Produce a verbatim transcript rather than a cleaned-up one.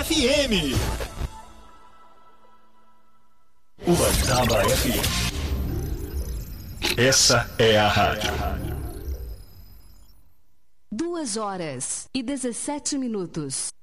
F M. Uberaba F M. Essa é a rádio. Duas horas e dezessete minutos.